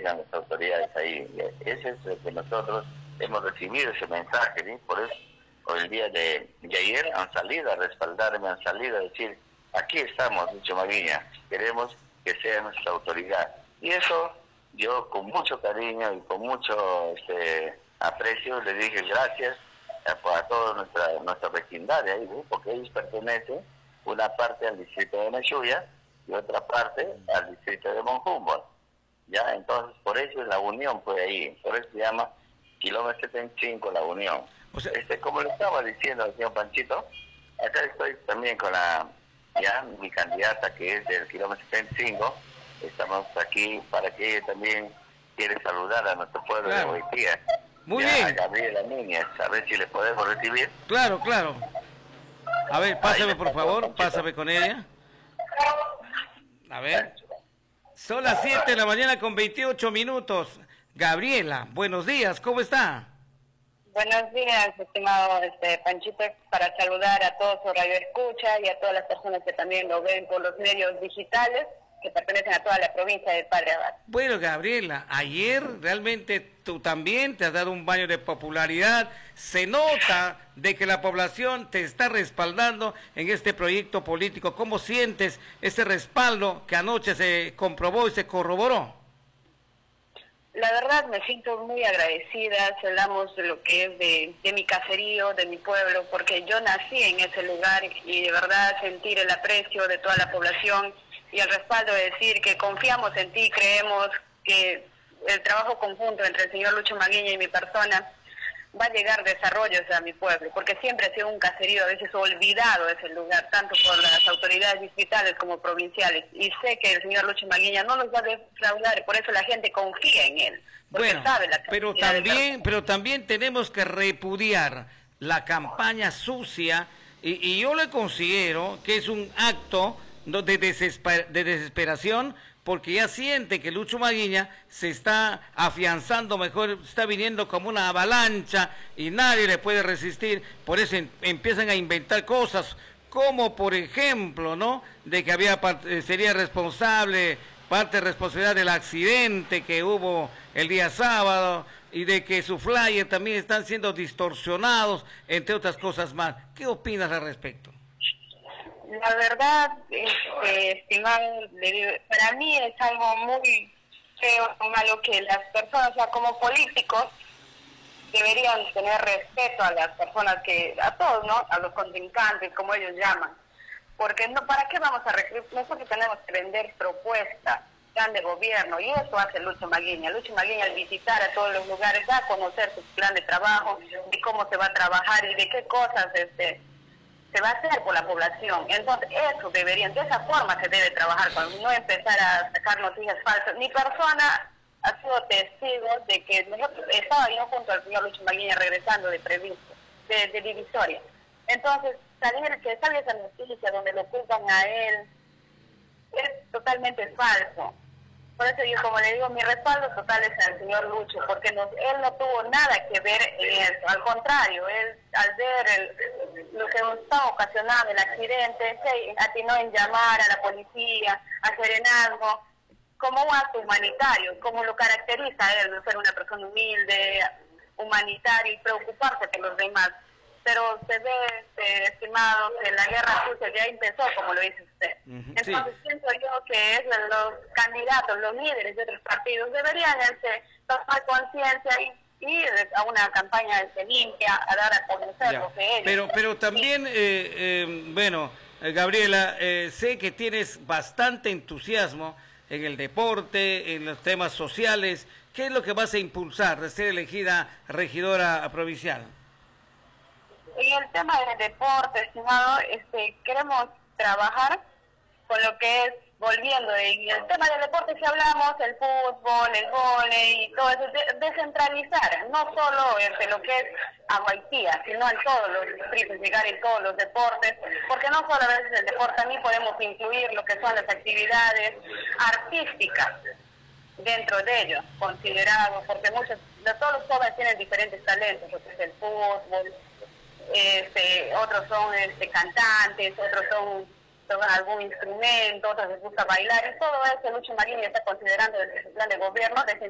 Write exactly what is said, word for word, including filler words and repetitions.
llegan las autoridades ahí. Ese es lo que nosotros hemos recibido, ese mensaje, ¿sí? Por eso hoy el día de, de ayer han salido a respaldarme, han salido a decir, aquí estamos, Lucho Maguiña, queremos que sea nuestra autoridad. Y eso yo con mucho cariño y con mucho este, aprecio le dije gracias a, a toda nuestra, nuestra vecindad de ahí, ¿sí? Porque ellos pertenecen una parte al distrito de Mechuya y otra parte al distrito de Monjumbo. Ya, entonces por eso la unión fue ahí, por eso se llama kilómetro setenta y cinco la unión. O sea, este, como le estaba diciendo al señor Panchito, acá estoy también con la, ya, mi candidata que es del kilómetro setenta y cinco, estamos aquí para que ella también quiere saludar a nuestro pueblo, claro, de Boitía. Muy ya, bien. A Gabriela Núñez, a ver si le podemos recibir. Claro, claro. A ver, pásame por favor, pásame con ella. A ver. Son las siete de la mañana con veintiocho minutos. Gabriela, buenos días, ¿cómo está? Buenos días, estimado este, Panchito, para saludar a todos su radio escucha y a todas las personas que también lo ven por los medios digitales que pertenecen a toda la provincia del Padre Abad. Bueno, Gabriela, ayer realmente tú también te has dado un baño de popularidad. Se nota de que la población te está respaldando en este proyecto político. ¿Cómo sientes ese respaldo que anoche se comprobó y se corroboró? La verdad me siento muy agradecida, si hablamos de lo que es de, de mi caserío, de mi pueblo, porque yo nací en ese lugar y de verdad sentir el aprecio de toda la población y el respaldo de decir que confiamos en ti, creemos que el trabajo conjunto entre el señor Lucho Maguiña y mi persona va a llegar desarrollos a mi pueblo, porque siempre ha sido un caserío a veces olvidado ese lugar, tanto por las autoridades distritales como provinciales, y sé que el señor Lucho Maguiña no nos va a defraudar, y por eso la gente confía en él, porque bueno, sabe la pero también, pero también tenemos que repudiar la campaña sucia, y, y yo le considero que es un acto de, desesper, de desesperación, porque ya siente que Lucho Maguiña se está afianzando mejor, está viniendo como una avalancha y nadie le puede resistir, por eso em, empiezan a inventar cosas, como por ejemplo, ¿no?, de que había sería responsable, parte de responsabilidad del accidente que hubo el día sábado, y de que su flyer también están siendo distorsionados, entre otras cosas más. ¿Qué opinas al respecto? La verdad, este, estimado, para mí es algo muy feo, malo, que las personas, o sea, como políticos, deberían tener respeto a las personas que, a todos, ¿no?, a los contrincantes, como ellos llaman. Porque no, ¿para qué vamos a recibir? Nosotros tenemos que vender propuestas, plan de gobierno, y eso hace Lucho Maguiña. Lucho Maguiña, al visitar a todos los lugares, da a conocer su plan de trabajo, de cómo se va a trabajar y de qué cosas este se va a hacer por la población. Entonces eso deberían, de esa forma se debe trabajar, cuando no empezar a sacar noticias falsas. Mi persona ha sido testigo de que nosotros estaba yo junto al señor Lucho Maguiña regresando de Previsto, de, de Divisoria. Entonces salir, que salga esa noticia donde lo culpan a él, es totalmente falso. Por eso yo, como le digo, mi respaldo total es al señor Lucho, porque no, él no tuvo nada que ver en eso. Al contrario, él, al ver el, lo que nos está ocasionando el accidente, se atinó en llamar a la policía, a serenazgo, como un acto humanitario, como lo caracteriza a él, de ser una persona humilde, humanitaria y preocuparse por los demás. Pero se ve, este, estimado, que la guerra sucia ya empezó, como lo dice usted. Uh-huh, Entonces sí. Siento yo que es los candidatos, los líderes de otros partidos deberían este, tomar conciencia y ir a una campaña este, limpia, a dar a conocer ya. Lo que ellos... Pero, pero también, eh, eh, bueno, eh, Gabriela, eh, sé que tienes bastante entusiasmo en el deporte, en los temas sociales. ¿Qué es lo que vas a impulsar de ser elegida regidora provincial? En el tema del deporte, estimado, este, queremos trabajar con lo que es, volviendo, en el tema del deporte si hablamos, el fútbol, el vóley y todo eso, de, descentralizar, no solo este, lo que es Aguaitía, sino en todos los distritos, llegar en todos los deportes, porque no solo a veces el deporte, también podemos incluir lo que son las actividades artísticas dentro de ellos, considerados, porque muchos, de todos los jóvenes tienen diferentes talentos, lo que es el fútbol, Este, otros son este, cantantes, otros son, son algún instrumento, otros les gusta bailar, y todo eso Lucho Maguiña está considerando desde su plan de gobierno,